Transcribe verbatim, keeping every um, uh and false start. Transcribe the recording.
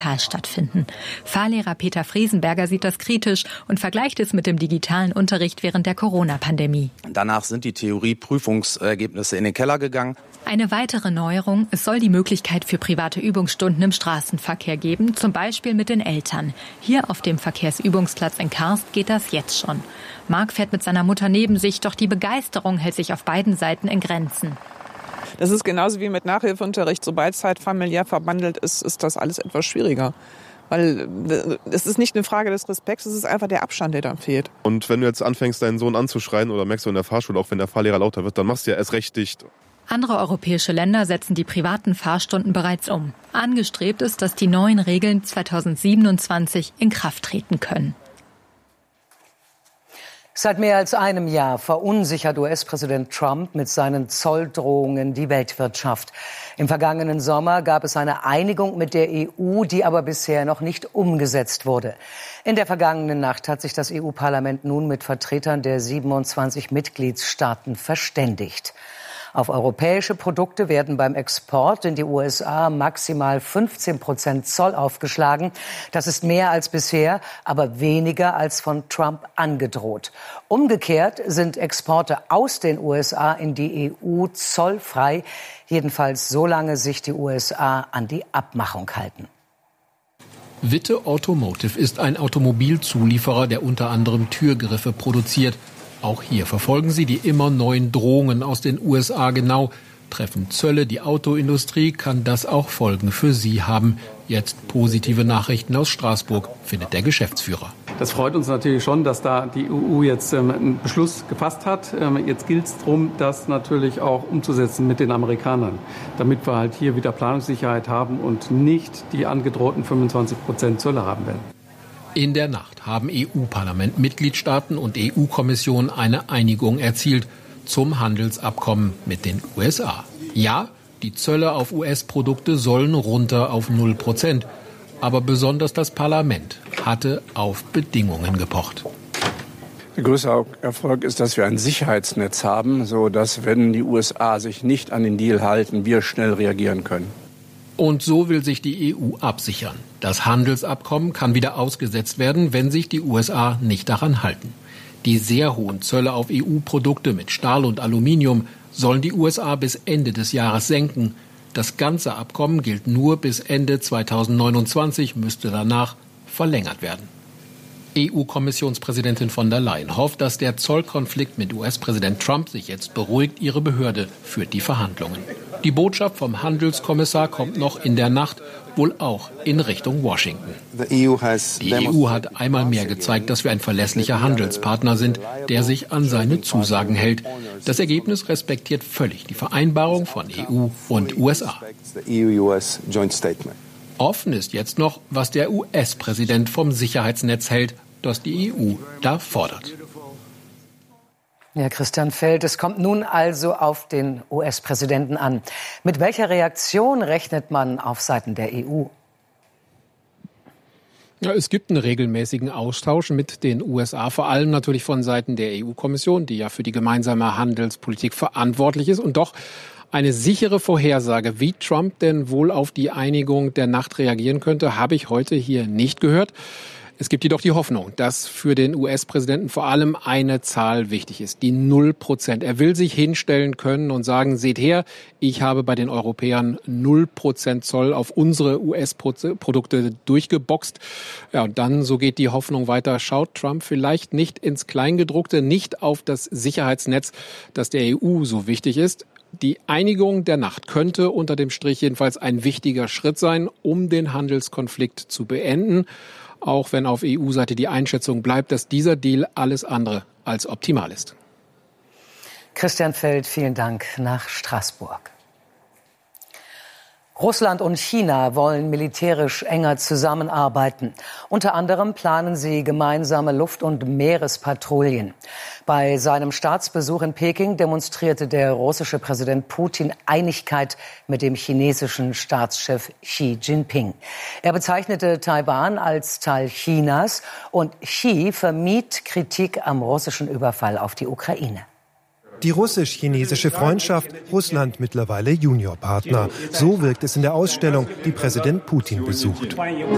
digital stattfinden. Fahrlehrer Peter Friesenberger sieht das kritisch und vergleicht es mit dem digitalen Unterricht während der Corona-Pandemie. Danach sind die Theorieprüfungsergebnisse in den Keller gegangen. Eine weitere Neuerung, es soll die Möglichkeit für private Übungsstunden im Straßenverkehr geben, zum Beispiel mit den Eltern. Hier auf dem Verkehrsübungsplatz in Karst geht das jetzt schon. Marc fährt mit seiner Mutter neben sich, doch die Begeisterung hält sich auf beiden Seiten in Grenzen. Das ist genauso wie mit Nachhilfeunterricht. Sobald es halt familiär verbandelt ist, ist das alles etwas schwieriger. Weil es ist nicht eine Frage des Respekts, es ist einfach der Abstand, der dann fehlt. Und wenn du jetzt anfängst, deinen Sohn anzuschreien oder merkst du in der Fahrschule, auch wenn der Fahrlehrer lauter wird, dann machst du ja erst recht dicht. Andere europäische Länder setzen die privaten Fahrstunden bereits um. Angestrebt ist, dass die neuen Regeln zweitausendsiebenundzwanzig in Kraft treten können. Seit mehr als einem Jahr verunsichert U S-Präsident Trump mit seinen Zolldrohungen die Weltwirtschaft. Im vergangenen Sommer gab es eine Einigung mit der E U, die aber bisher noch nicht umgesetzt wurde. In der vergangenen Nacht hat sich das E U-Parlament nun mit Vertretern der siebenundzwanzig Mitgliedstaaten verständigt. Auf europäische Produkte werden beim Export in die U S A maximal fünfzehn Prozent Zoll aufgeschlagen. Das ist mehr als bisher, aber weniger als von Trump angedroht. Umgekehrt sind Exporte aus den U S A in die E U zollfrei, jedenfalls solange sich die U S A an die Abmachung halten. Witte Automotive ist ein Automobilzulieferer, der unter anderem Türgriffe produziert. Auch hier verfolgen sie die immer neuen Drohungen aus den U S A genau. Treffen Zölle die Autoindustrie, kann das auch Folgen für sie haben. Jetzt positive Nachrichten aus Straßburg, findet der Geschäftsführer. Das freut uns natürlich schon, dass da die E U jetzt ähm, einen Beschluss gefasst hat. Ähm, jetzt gilt es darum, das natürlich auch umzusetzen mit den Amerikanern, damit wir halt hier wieder Planungssicherheit haben und nicht die angedrohten fünfundzwanzig Prozent Zölle haben werden. In der Nacht haben E U-Parlament, Mitgliedstaaten und E U-Kommission eine Einigung erzielt zum Handelsabkommen mit den U S A. Ja, die Zölle auf U S-Produkte sollen runter auf null Prozent. Aber besonders das Parlament hatte auf Bedingungen gepocht. Der größte Erfolg ist, dass wir ein Sicherheitsnetz haben, sodass, wenn die U S A sich nicht an den Deal halten, wir schnell reagieren können. Und so will sich die E U absichern. Das Handelsabkommen kann wieder ausgesetzt werden, wenn sich die U S A nicht daran halten. Die sehr hohen Zölle auf E U-Produkte mit Stahl und Aluminium sollen die U S A bis Ende des Jahres senken. Das ganze Abkommen gilt nur bis Ende zweitausendneunundzwanzig, müsste danach verlängert werden. E U-Kommissionspräsidentin von der Leyen hofft, dass der Zollkonflikt mit U S-Präsident Trump sich jetzt beruhigt. Ihre Behörde führt die Verhandlungen. Die Botschaft vom Handelskommissar kommt noch in der Nacht, wohl auch in Richtung Washington. Die E U hat einmal mehr gezeigt, dass wir ein verlässlicher Handelspartner sind, der sich an seine Zusagen hält. Das Ergebnis respektiert völlig die Vereinbarung von E U und U S A. Offen ist jetzt noch, was der U S-Präsident vom Sicherheitsnetz hält, das die E U da fordert. Ja, Christian Feld, es kommt nun also auf den U S-Präsidenten an. Mit welcher Reaktion rechnet man auf Seiten der E U? Ja, es gibt einen regelmäßigen Austausch mit den U S A, vor allem natürlich von Seiten der E U-Kommission, die ja für die gemeinsame Handelspolitik verantwortlich ist. Und doch eine sichere Vorhersage, wie Trump denn wohl auf die Einigung der Nacht reagieren könnte, habe ich heute hier nicht gehört. Es gibt jedoch die Hoffnung, dass für den U S-Präsidenten vor allem eine Zahl wichtig ist, die null Prozent. Er will sich hinstellen können und sagen, seht her, ich habe bei den Europäern null Prozent Zoll auf unsere U S-Produkte durchgeboxt. Ja, und dann, so geht die Hoffnung weiter, schaut Trump vielleicht nicht ins Kleingedruckte, nicht auf das Sicherheitsnetz, das der E U so wichtig ist. Die Einigung der Nacht könnte unter dem Strich jedenfalls ein wichtiger Schritt sein, um den Handelskonflikt zu beenden. Auch wenn auf E U-Seite die Einschätzung bleibt, dass dieser Deal alles andere als optimal ist. Christian Feld, vielen Dank nach Straßburg. Russland und China wollen militärisch enger zusammenarbeiten. Unter anderem planen sie gemeinsame Luft- und Meerespatrouillen. Bei seinem Staatsbesuch in Peking demonstrierte der russische Präsident Putin Einigkeit mit dem chinesischen Staatschef Xi Jinping. Er bezeichnete Taiwan als Teil Chinas und Xi vermied Kritik am russischen Überfall auf die Ukraine. Die russisch-chinesische Freundschaft, Russland mittlerweile Juniorpartner. So wirkt es in der Ausstellung, die Präsident Putin besucht.